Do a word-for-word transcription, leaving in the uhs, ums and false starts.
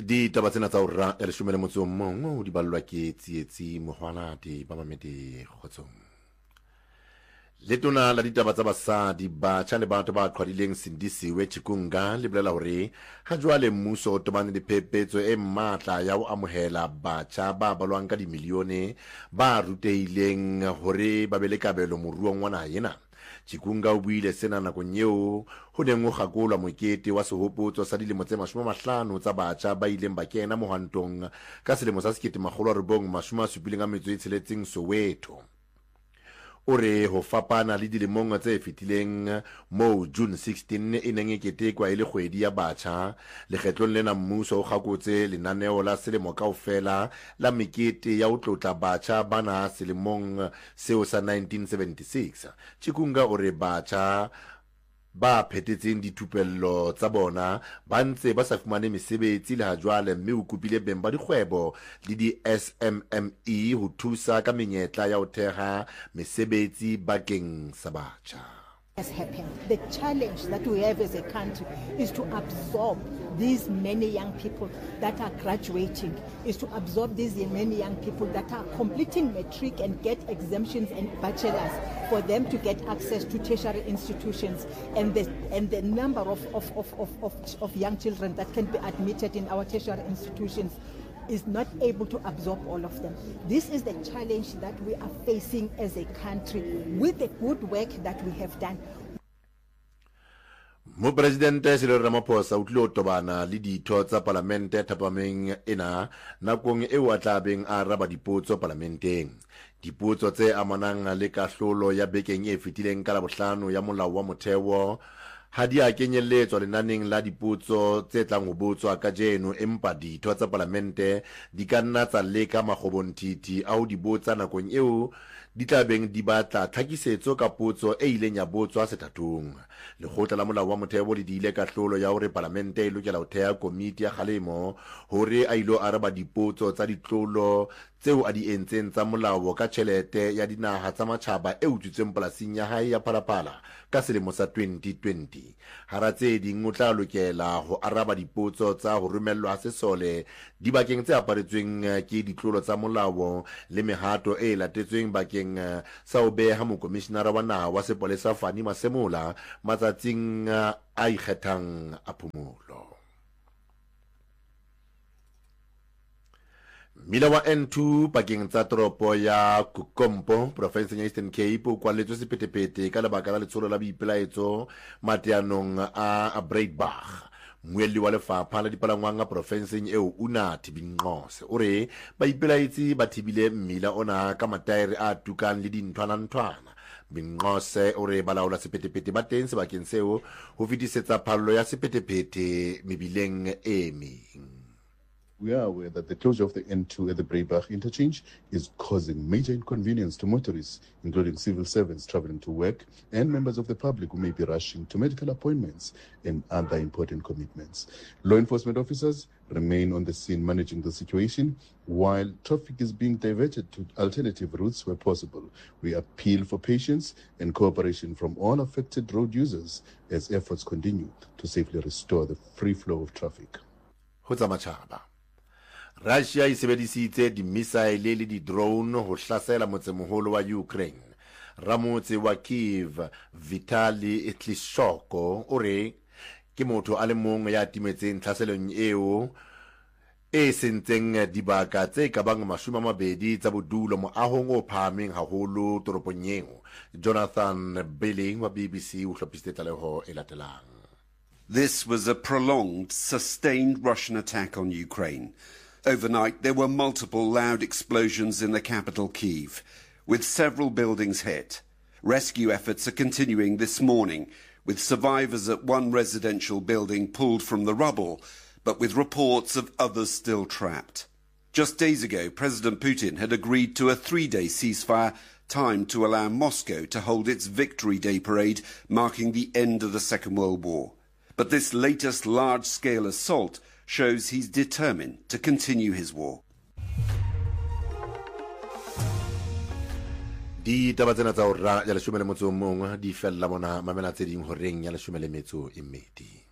di taba tsena tsa urra ya leshome le motso mong di ballwa ke tsietsi mohwanate ba mamedi kgotsong. Letona la ditaba tsa basadi ba tshane batho ba qhwadileng Sindisiwe Chikunga le bolela hore ha jwale mmuso o tobane le phepetso e matla ya ho amohela batjha ba balwang ka dimilione ba ruteileng hore ba be le kabelo moruong wa naha ena. Chikunga o buile sena nakong eo ho neng ho kgakolwa mokete wa sehopotso sa dilemo tse mashome a mahlano tsa batjha ba ileng ba kena mohwantong ka selemo sa sekete makgolo a robong mashome a supileng a metso e tsheletseng Soweto. Ore ho fapana le dilemong tse fetileng mo June sixteen e neng e ketekwa e le kgwedi ya batjha, lekgetlong lena mmuso o kgakotse lenaneo la selemo kaofela la mekete ya ho tlotla batjha bana selemong seo sa nineteen seventy-six. Chikunga ore batjha ba phethetseng dithupello tsa bona ba ntse ba sa fumane mesebetsi le ha jwale, mme o kopile beng ba dikgwebo le di-S M M E ho thusa ka menyetla ya ho theha mesebetsi bakeng sa batjha. Has happened. The challenge that we have as a country is to absorb these many young people that are graduating, is to absorb these many young people that are completing matric and get exemptions and bachelors, for them to get access to tertiary institutions, and the and the number of of, of, of, of, of young children that can be admitted in our tertiary institutions is not able to absorb all of them. This is the challenge that we are facing as a country with the good work that we have done. Mo Presidente Cyril Ramaphosa o tlilo tobana le ditho tsa parlamente thapameng ena nakong eo a tlabeng a raba dipotso parlamenteng. Dipotso tse amanang le kahlolo ya bekeng e fetileng ka Labohlano ya molao wa motheo ha di a kenyelletswa lenaneng la dipotso tse tlang ho botswa ka jeno, empa ditho tsa parlamente di ka nna tsa leka makgobontiti a ho di botsa nakong eo di tlabeng di batla tlhakisetso ka potso e ileng ya botswa sethathong. Lekgotla la molao wa motheo le diile kahlolo ya hore parlamente e lokela ho theha komiti ya kgalemo hore a ilo araba dipotso tsa ditlolo tseo a di entseng tsa molao ka tjhelete ya dinaha tsa matjhaba e utswitsweng polasing ya hae ya Phalaphala ka selemo sa twenty twenty. Hara tse ding o tla lokela ho araba dipotso tsa ho romellwa sesole dibakeng tse aparetsweng ke ditlolo tsa molao le mehato e latetsweng bakeng sa ho beha mokomishenara wa naha wa sepolesa Fani Masemola matsatsing a ikgethang a phomolo. Mmila wa N two pakeng tsa toropo ya Kukompo provinseng ya Eastern Cape o kwalletswe sephethephethe ka lebaka la letsholo la boipelaetso mateanong a Breitbach. Mmuelli wa lefapha la dipalangwang a provinseng eo Unathi Binqose o re baipelaetsi ba thibile mmila ona ka mataere a tukang le dinthwana-nthwana. Binqose o re balaola sephethephethe ba teng sebakeng seo ho fetisetsa phallo ya sephethephethe mebileng e meng. We are aware that the closure of the N two at the Breitbach interchange is causing major inconvenience to motorists, including civil servants traveling to work and members of the public who may be rushing to medical appointments and other important commitments. Law enforcement officers remain on the scene managing the situation, while traffic is being diverted to alternative routes where possible. We appeal for patience and cooperation from all affected road users as efforts continue to safely restore the free flow of traffic. Russia e sebedisitse di-missile le di-drone ho hlasela motsemoholo wa Ukraine. Ramotse wa Kiev Vitali Klitschko o re ke motho a le mong ya timetseng tlhaselong eo e sentseng dibaka tse ka bang mashome a mabedi tsa bodulo moahong o phahameng haholo toropong eo. Jonathan Billing wa B B C o hlopisitse tlaleho e latelang. This was a prolonged, sustained Russian attack on Ukraine. Overnight, there were multiple loud explosions in the capital, Kyiv, with several buildings hit. Rescue efforts are continuing this morning, with survivors at one residential building pulled from the rubble, but with reports of others still trapped. Just days ago, President Putin had agreed to a three-day ceasefire, timed to allow Moscow to hold its Victory Day parade, marking the end of the Second World War. But this latest large-scale assault shows he's determined to continue his war. Di taba tsena tsa hora ya leshome le motso o mong di fella mona mamela tse ding horeng ya leshome le metso e mmedi.